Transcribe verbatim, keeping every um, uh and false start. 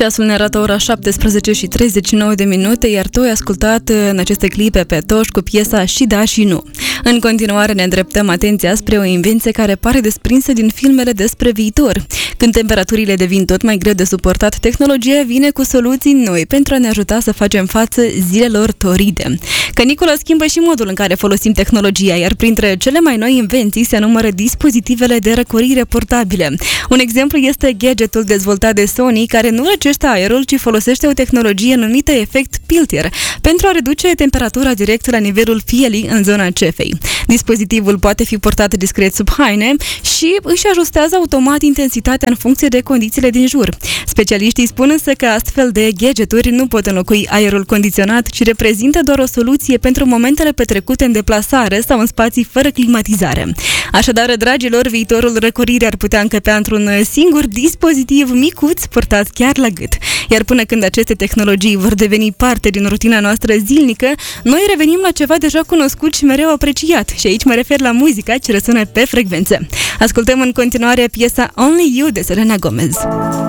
Ceasul ne arată ora șaptesprezece și treizeci și nouă de minute, iar tu ai ascultat în aceste clipe pe Toș cu piesa Și da și nu. În continuare ne îndreptăm atenția spre o invenție care pare desprinsă din filmele despre viitor. Când temperaturile devin tot mai greu de suportat, tehnologia vine cu soluții noi pentru a ne ajuta să facem față zilelor toride. Canicula schimbă și modul în care folosim tehnologia, iar printre cele mai noi invenții se numără dispozitivele de răcorire portabile. Un exemplu este gadgetul dezvoltat de Sony, care nu răcește aerul, ci folosește o tehnologie numită efect Peltier pentru a reduce temperatura direct la nivelul pielii în zona cefei. Dispozitivul poate fi portat discret sub haine și își ajustează automat intensitatea în funcție de condițiile din jur. Specialiștii spun însă că astfel de gadgeturi nu pot înlocui aerul condiționat, ci reprezintă doar o soluție pentru momentele petrecute în deplasare sau în spații fără climatizare. Așadar, dragilor, viitorul răcoririi ar putea încăpea într-un singur dispozitiv micuț portat chiar la gât. Iar până când aceste tehnologii vor deveni parte din rutina noastră zilnică, noi revenim la ceva deja cunoscut și mereu apreciat. Și aici mă refer la muzica ce răsună pe frecvențe. Ascultăm în continuare piesa Only You de Selena Gomez.